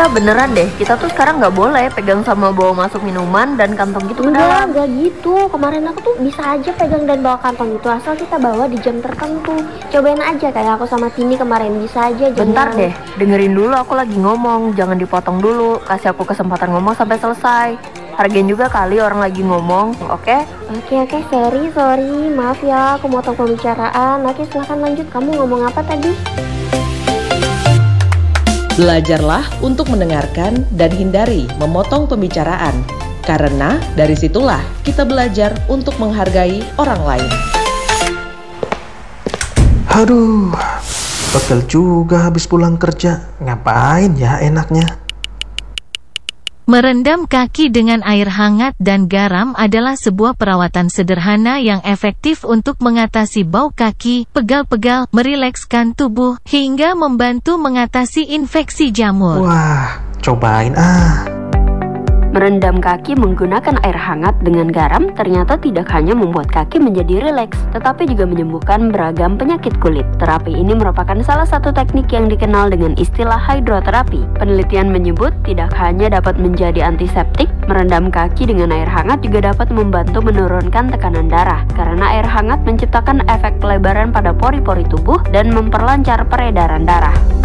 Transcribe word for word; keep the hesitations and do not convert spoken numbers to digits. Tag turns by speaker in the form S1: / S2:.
S1: Enggak, beneran deh. Kita tuh sekarang nggak boleh pegang sama bawa masuk minuman dan kantong gitu ke
S2: Enggak,
S1: dalam.
S2: enggak gitu. Kemarin aku tuh bisa aja pegang dan bawa kantong itu asal kita bawa di jam tertentu. Cobain aja kayak aku sama Tini kemarin, bisa aja.
S1: Bentar deh, dengerin dulu, aku lagi ngomong. Jangan dipotong dulu, kasih aku kesempatan ngomong sampai selesai. Hargain juga kali orang lagi ngomong, oke?
S2: Oke oke, sorry sorry, maaf ya aku motong pembicaraan. Oke, silahkan lanjut, kamu ngomong apa tadi?
S3: Belajarlah untuk mendengarkan dan hindari memotong pembicaraan, karena dari situlah kita belajar untuk menghargai orang lain.
S4: Aduh, pegel juga habis pulang kerja. Ngapain ya enaknya?
S5: Merendam kaki dengan air hangat dan garam adalah sebuah perawatan sederhana yang efektif untuk mengatasi bau kaki, pegal-pegal, merilekskan tubuh, hingga membantu mengatasi infeksi jamur.
S4: Wah, cobain ah.
S1: Merendam kaki menggunakan air hangat dengan garam ternyata tidak hanya membuat kaki menjadi rileks, tetapi juga menyembuhkan beragam penyakit kulit. Terapi ini merupakan salah satu teknik yang dikenal dengan istilah hidroterapi. Penelitian menyebut tidak hanya dapat menjadi antiseptik, merendam kaki dengan air hangat juga dapat membantu menurunkan tekanan darah, karena air hangat menciptakan efek pelebaran pada pori-pori tubuh dan memperlancar peredaran darah.